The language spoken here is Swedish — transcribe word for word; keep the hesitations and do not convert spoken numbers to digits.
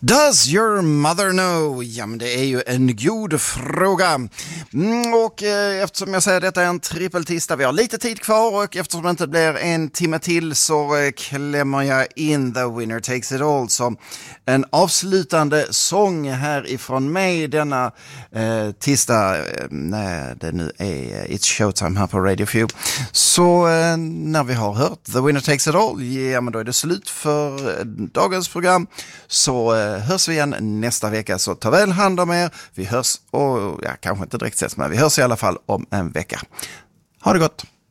Does your mother know? Ja, men det är ju en god fråga. Mm, och eh, eftersom jag säger att detta är en trippeltista, vi har lite tid kvar och eftersom det inte blir en timme till så eh, klämmer jag in The Winner Takes It All som en avslutande sång här ifrån mig denna eh, tisdag eh, när det nu är It's Showtime här på Radio Few. Så eh, när vi har hört The Winner Takes It All, ja men då är det slut för eh, dagens program. Så eh, hörs vi igen nästa vecka, så ta väl hand om er. Vi hörs, och ja, kanske inte direkt ses, men vi hörs i alla fall om en vecka. Ha det gott!